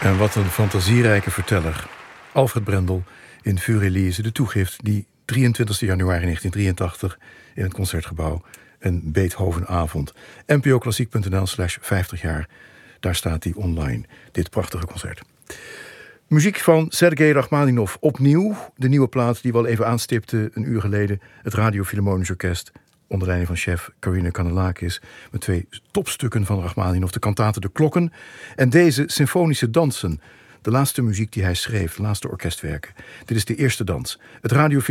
En wat een fantasierijke verteller. Alfred Brendel in Furelise, de toegift die 23 januari 1983 in het Concertgebouw een Beethovenavond. npoklassiek.nl/50 jaar. Daar staat die online, dit prachtige concert. Muziek van Sergei Rachmaninov. Opnieuw de nieuwe plaat die we al even aanstipte een uur geleden. Het Radio Philharmonisch Orkest onder leiding van chef Karina Kanellakis. Met 2 topstukken van Rachmaninov. De kantate De Klokken en deze symfonische dansen. De laatste muziek die hij schreef, de laatste orkestwerken. Dit is de eerste dans. Het Radio